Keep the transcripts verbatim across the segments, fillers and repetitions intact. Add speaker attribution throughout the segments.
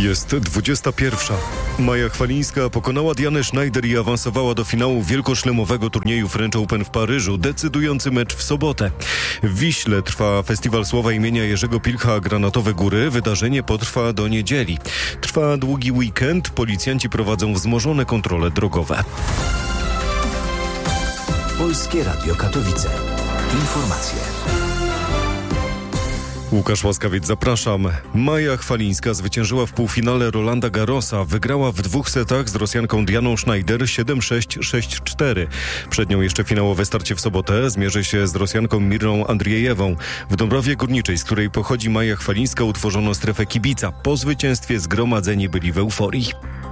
Speaker 1: Jest dwudziesta pierwsza. Maja Chwalińska pokonała Dianę Schneider i awansowała do finału wielkoszlemowego turnieju French Open w Paryżu. Decydujący mecz w sobotę. W Wiśle trwa festiwal słowa imienia Jerzego Pilcha Granatowe Góry. Wydarzenie potrwa do niedzieli. Trwa długi weekend. Policjanci prowadzą wzmożone kontrole drogowe.
Speaker 2: Polskie Radio Katowice. Informacje.
Speaker 1: Łukasz Łaskawiec, zapraszam. Maja Chwalińska zwyciężyła w półfinale Rolanda Garrosa. Wygrała w dwóch setach z Rosjanką Dianą Schneider siedem sześć, sześć cztery. Przed nią jeszcze finałowe starcie w sobotę. Zmierzy się z Rosjanką Mirą Andriejewą. W Dąbrowie Górniczej, z której pochodzi Maja Chwalińska, utworzono strefę kibica. Po zwycięstwie zgromadzeni byli w euforii.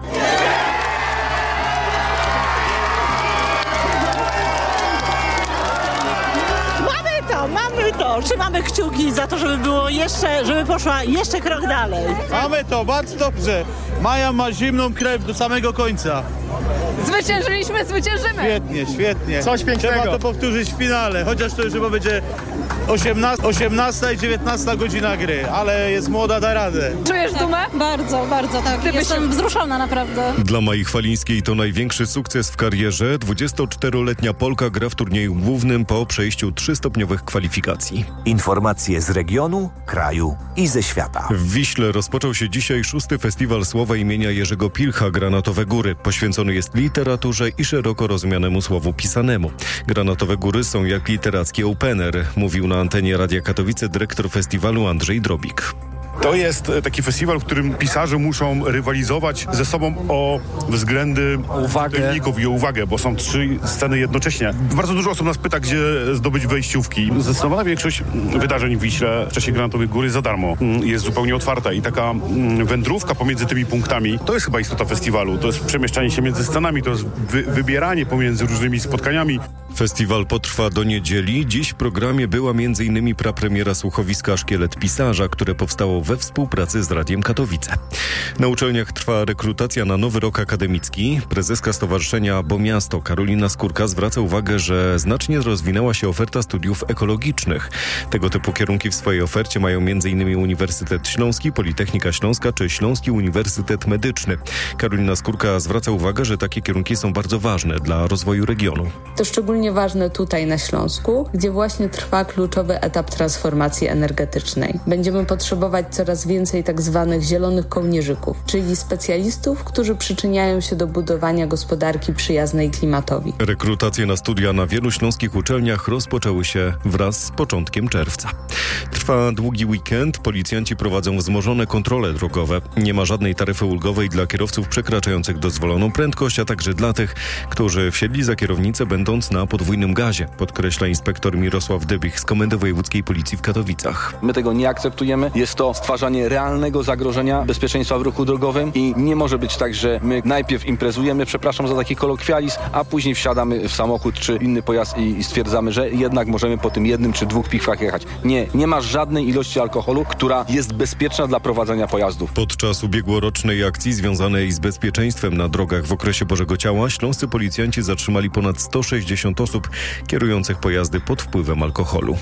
Speaker 3: Mamy to, trzymamy kciuki za to, żeby było jeszcze, żeby poszła jeszcze krok dalej.
Speaker 4: Mamy to, bardzo dobrze. Maja ma zimną krew do samego końca.
Speaker 5: Zwyciężyliśmy, zwyciężymy.
Speaker 4: Świetnie, świetnie.
Speaker 6: Coś pięknego.
Speaker 4: Trzeba to powtórzyć w finale, chociaż to już chyba będzie osiemnasta i dziewiętnasta godzina gry, ale jest młoda, da radę.
Speaker 5: Czujesz dumę?
Speaker 7: Bardzo, bardzo, tak.
Speaker 5: Gdyby
Speaker 7: Jestem
Speaker 5: się-
Speaker 7: wzruszona naprawdę.
Speaker 1: Dla Mai Chwalińskiej to największy sukces w karierze. dwudziestoczteroletnia Polka gra w turnieju głównym po przejściu trzystopniowych kwalifikacji.
Speaker 2: Informacje z regionu, kraju i ze świata.
Speaker 1: W Wiśle rozpoczął się dzisiaj szósty festiwal słowa imienia Jerzego Pilcha Granatowe Góry. Poświęcony jest literaturze i szeroko rozumianemu słowu pisanemu. Granatowe Góry są jak literacki opener, mówił na antenie Radia Katowice dyrektor festiwalu Andrzej Drobik.
Speaker 8: To jest taki festiwal, w którym pisarze muszą rywalizować ze sobą o względy
Speaker 6: Uwagę.
Speaker 8: czytelników i o uwagę, bo są trzy sceny jednocześnie. Bardzo dużo osób nas pyta, gdzie zdobyć wejściówki. Zdecydowana większość wydarzeń w Wiśle w czasie Granatowej Góry za darmo. Jest zupełnie otwarta i taka wędrówka pomiędzy tymi punktami, to jest chyba istota festiwalu. To jest przemieszczanie się między scenami, to jest wy- wybieranie pomiędzy różnymi spotkaniami.
Speaker 1: Festiwal potrwa do niedzieli. Dziś w programie była m.in. prapremiera słuchowiska Szkielet Pisarza, które powstało we współpracy z Radiem Katowice. Na uczelniach trwa rekrutacja na nowy rok akademicki. Prezeska Stowarzyszenia Bo Miasto Karolina Skórka zwraca uwagę, że znacznie rozwinęła się oferta studiów ekologicznych. Tego typu kierunki w swojej ofercie mają m.in. Uniwersytet Śląski, Politechnika Śląska czy Śląski Uniwersytet Medyczny. Karolina Skórka zwraca uwagę, że takie kierunki są bardzo ważne dla rozwoju regionu.
Speaker 9: To szczególnie ważne tutaj na Śląsku, gdzie właśnie trwa kluczowy etap transformacji energetycznej. Będziemy potrzebować coraz więcej tak zwanych zielonych kołnierzyków, czyli specjalistów, którzy przyczyniają się do budowania gospodarki przyjaznej klimatowi.
Speaker 1: Rekrutacje na studia na wielu śląskich uczelniach rozpoczęły się wraz z początkiem czerwca. Trwa długi weekend, policjanci prowadzą wzmożone kontrole drogowe. Nie ma żadnej taryfy ulgowej dla kierowców przekraczających dozwoloną prędkość, a także dla tych, którzy wsiedli za kierownicę będąc na podwójnym gazie, podkreśla inspektor Mirosław Dybich z Komendy Wojewódzkiej Policji w Katowicach.
Speaker 10: My tego nie akceptujemy. Jest to stwarzanie realnego zagrożenia bezpieczeństwa w ruchu drogowym i nie może być tak, że my najpierw imprezujemy, przepraszam za taki kolokwializm, a później wsiadamy w samochód czy inny pojazd i, i stwierdzamy, że jednak możemy po tym jednym czy dwóch piwkach jechać. Nie, nie ma żadnej ilości alkoholu, która jest bezpieczna dla prowadzenia pojazdów.
Speaker 1: Podczas ubiegłorocznej akcji związanej z bezpieczeństwem na drogach w okresie Bożego Ciała śląscy policjanci zatrzymali ponad sto sześćdziesiąt osób kierujących pojazdy pod wpływem alkoholu.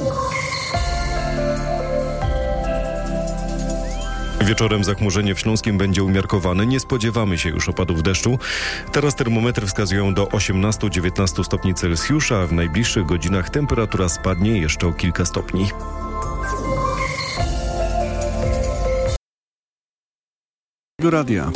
Speaker 1: Wieczorem zachmurzenie w Śląskiem będzie umiarkowane. Nie spodziewamy się już opadów deszczu. Teraz termometry wskazują do osiemnaście do dziewiętnastu stopni Celsjusza, a w najbliższych godzinach temperatura spadnie jeszcze o kilka stopni.
Speaker 11: Radia.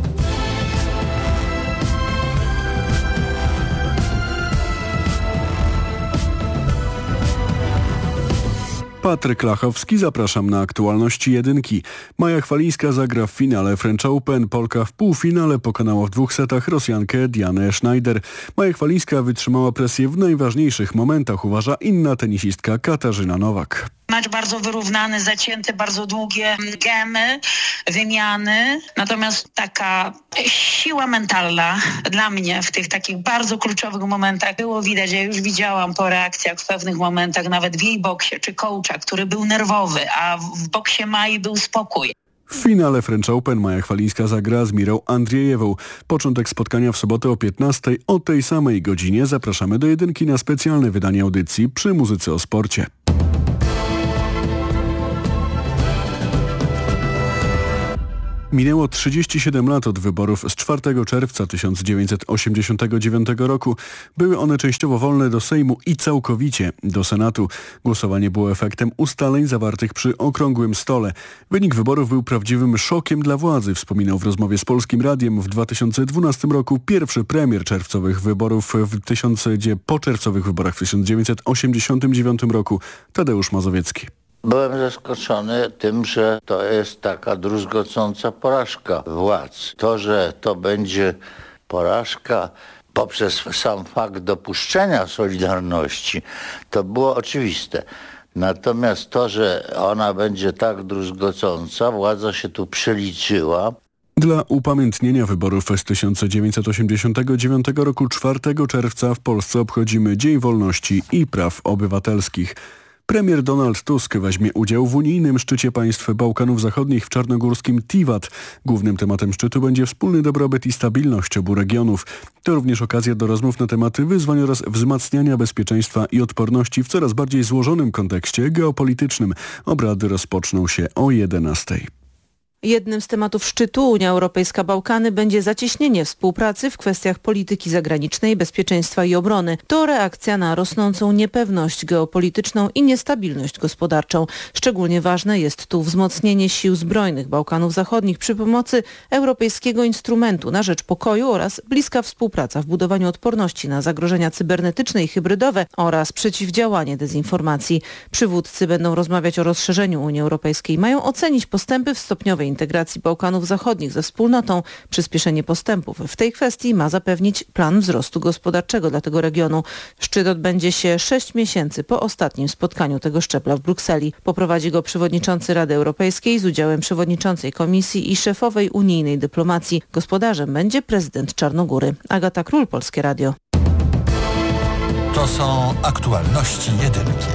Speaker 11: Patryk Lachowski, zapraszam na aktualności jedynki. Maja Chwalińska zagra w finale French Open. Polka w półfinale pokonała w dwóch setach Rosjankę Dianę Schneider. Maja Chwalińska wytrzymała presję w najważniejszych momentach, uważa inna tenisistka Katarzyna Nowak.
Speaker 12: Mecz bardzo wyrównany, zacięty, bardzo długie gemy, wymiany. Natomiast taka siła mentalna dla mnie w tych takich bardzo kluczowych momentach było widać. Ja już widziałam po reakcjach w pewnych momentach, nawet w jej boksie czy coacha, który był nerwowy, a w boksie Mai był spokój.
Speaker 11: W finale French Open Maja Chwalińska zagra z Mirą Andriejewą. Początek spotkania w sobotę o piętnastej. O tej samej godzinie zapraszamy do jedynki na specjalne wydanie audycji przy Muzyce o Sporcie. Minęło trzydzieści siedem lat od wyborów z czwartego czerwca tysiąc dziewięćset osiemdziesiątego dziewiątego roku. Były one częściowo wolne do Sejmu i całkowicie do Senatu. Głosowanie było efektem ustaleń zawartych przy okrągłym stole. Wynik wyborów był prawdziwym szokiem dla władzy, wspominał w rozmowie z Polskim Radiem w dwa tysiące dwunastym roku pierwszy premier czerwcowych wyborów w tysiące, po czerwcowych wyborach w tysiąc dziewięćset osiemdziesiątym dziewiątym roku. Tadeusz Mazowiecki.
Speaker 6: Byłem zaskoczony tym, że to jest taka druzgocąca porażka władz. To, że to będzie porażka poprzez sam fakt dopuszczenia Solidarności, to było oczywiste. Natomiast to, że ona będzie tak druzgocąca, władza się tu przeliczyła.
Speaker 11: Dla upamiętnienia wyborów z tysiąc dziewięćset osiemdziesiątego dziewiątego roku czwartego czerwca w Polsce obchodzimy Dzień Wolności i Praw Obywatelskich. Premier Donald Tusk weźmie udział w unijnym szczycie państw Bałkanów Zachodnich w czarnogórskim Tivat. Głównym tematem szczytu będzie wspólny dobrobyt i stabilność obu regionów. To również okazja do rozmów na tematy wyzwań oraz wzmacniania bezpieczeństwa i odporności w coraz bardziej złożonym kontekście geopolitycznym. Obrady rozpoczną się o jedenastej.
Speaker 13: Jednym z tematów szczytu Unia Europejska-Bałkany będzie zacieśnienie współpracy w kwestiach polityki zagranicznej, bezpieczeństwa i obrony. To reakcja na rosnącą niepewność geopolityczną i niestabilność gospodarczą. Szczególnie ważne jest tu wzmocnienie sił zbrojnych Bałkanów Zachodnich przy pomocy Europejskiego Instrumentu na rzecz Pokoju oraz bliska współpraca w budowaniu odporności na zagrożenia cybernetyczne i hybrydowe oraz przeciwdziałanie dezinformacji. Przywódcy będą rozmawiać o rozszerzeniu Unii Europejskiej. Mają ocenić postępy w stopniowej integracji Bałkanów Zachodnich ze wspólnotą. Przyspieszenie postępów w tej kwestii ma zapewnić plan wzrostu gospodarczego dla tego regionu. Szczyt odbędzie się sześć miesięcy po ostatnim spotkaniu tego szczebla w Brukseli. Poprowadzi go przewodniczący Rady Europejskiej z udziałem przewodniczącej Komisji i szefowej unijnej dyplomacji. Gospodarzem będzie prezydent Czarnogóry. Agata Król, Polskie Radio.
Speaker 14: To są aktualności jedynki.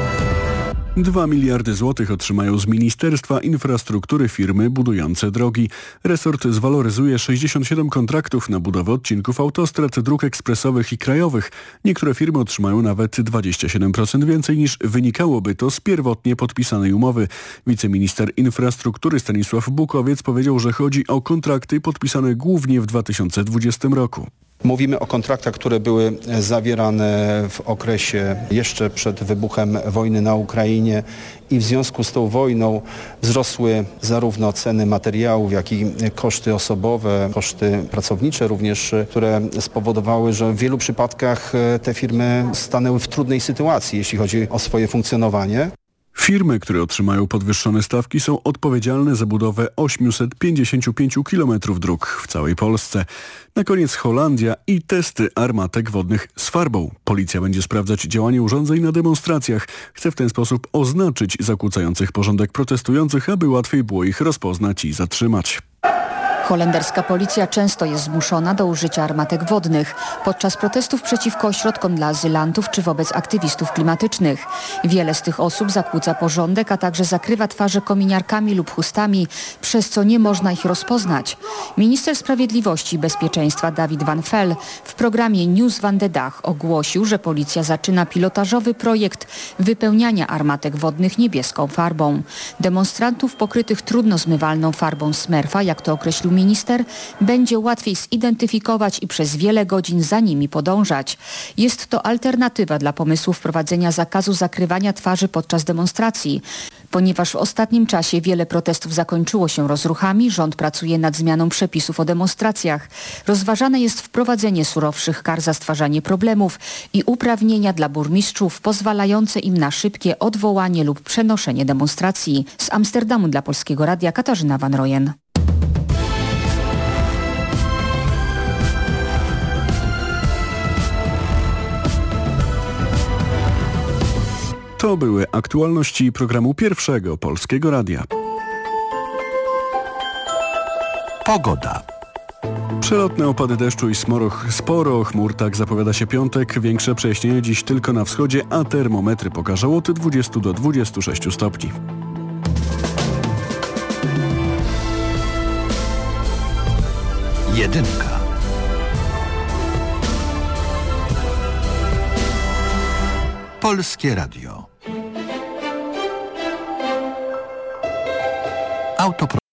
Speaker 11: Dwa miliardy złotych otrzymają z Ministerstwa Infrastruktury firmy budujące drogi. Resort zwaloryzuje sześćdziesiąt siedem kontraktów na budowę odcinków autostrad, dróg ekspresowych i krajowych. Niektóre firmy otrzymają nawet dwadzieścia siedem procent więcej niż wynikałoby to z pierwotnie podpisanej umowy. Wiceminister infrastruktury Stanisław Bukowiec powiedział, że chodzi o kontrakty podpisane głównie w dwa tysiące dwudziestym roku.
Speaker 15: Mówimy o kontraktach, które były zawierane w okresie jeszcze przed wybuchem wojny na Ukrainie i w związku z tą wojną wzrosły zarówno ceny materiałów, jak i koszty osobowe, koszty pracownicze również, które spowodowały, że w wielu przypadkach te firmy stanęły w trudnej sytuacji, jeśli chodzi o swoje funkcjonowanie.
Speaker 11: Firmy, które otrzymają podwyższone stawki, są odpowiedzialne za budowę osiemset pięćdziesiąt pięć kilometrów dróg w całej Polsce. Na koniec Holandia i testy armatek wodnych z farbą. Policja będzie sprawdzać działanie urządzeń na demonstracjach. Chce w ten sposób oznaczyć zakłócających porządek protestujących, aby łatwiej było ich rozpoznać i zatrzymać.
Speaker 16: Holenderska policja często jest zmuszona do użycia armatek wodnych podczas protestów przeciwko ośrodkom dla azylantów czy wobec aktywistów klimatycznych. Wiele z tych osób zakłóca porządek, a także zakrywa twarze kominiarkami lub chustami, przez co nie można ich rozpoznać. Minister Sprawiedliwości i Bezpieczeństwa David Van Vel w programie News van de Dag ogłosił, że policja zaczyna pilotażowy projekt wypełniania armatek wodnych niebieską farbą. Demonstrantów pokrytych trudno zmywalną farbą Smurfa, jak to określił minister, będzie łatwiej zidentyfikować i przez wiele godzin za nimi podążać. Jest to alternatywa dla pomysłu wprowadzenia zakazu zakrywania twarzy podczas demonstracji. Ponieważ w ostatnim czasie wiele protestów zakończyło się rozruchami, rząd pracuje nad zmianą przepisów o demonstracjach. Rozważane jest wprowadzenie surowszych kar za stwarzanie problemów i uprawnienia dla burmistrzów pozwalające im na szybkie odwołanie lub przenoszenie demonstracji. Z Amsterdamu dla Polskiego Radia Katarzyna Van Rojen.
Speaker 11: To były aktualności programu Pierwszego Polskiego Radia.
Speaker 14: Pogoda.
Speaker 11: Przelotne opady deszczu i smoro, sporo chmur, tak zapowiada się piątek. Większe przejaśnienia dziś tylko na wschodzie, a termometry pokażą od dwudziestu do dwudziestu sześciu stopni.
Speaker 14: Jedynka. Polskie Radio. Autopro